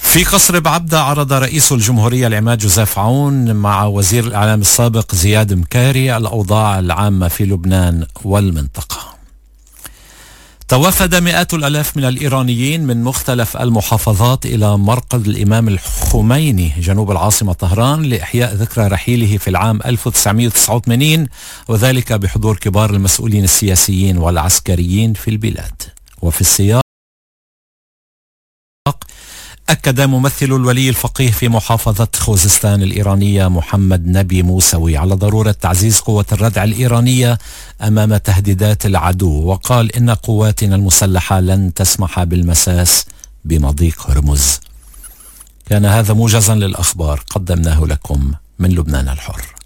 في قصر بعبدة عرض رئيس الجمهورية العماد جوزيف عون مع وزير الإعلام السابق زياد مكاري الأوضاع العامة في لبنان والمنطقة. توافد مئات الآلاف من الإيرانيين من مختلف المحافظات إلى مرقد الإمام الخميني جنوب العاصمة طهران لإحياء ذكرى رحيله في العام 1989، وذلك بحضور كبار المسؤولين السياسيين والعسكريين في البلاد. وفي السياق أكد ممثل الولي الفقيه في محافظة خوزستان الإيرانية محمد نبي موسوي على ضرورة تعزيز قوة الردع الإيرانية أمام تهديدات العدو، وقال إن قواتنا المسلحة لن تسمح بالمساس بمضيق هرمز. كان هذا موجزا للأخبار قدمناه لكم من لبنان الحر.